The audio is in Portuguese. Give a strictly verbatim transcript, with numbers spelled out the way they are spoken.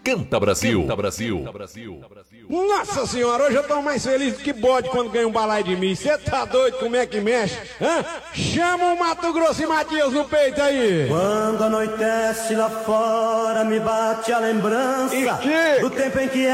Canta Brasil. Canta Brasil. Nossa senhora, hoje eu tô mais feliz do que bode quando ganha um balai de mim. Você tá doido? Como é que mexe? Hã? Chama o Mato Grosso e Matias no peito aí. Quando anoitece lá fora, me bate a lembrança E que? do tempo em que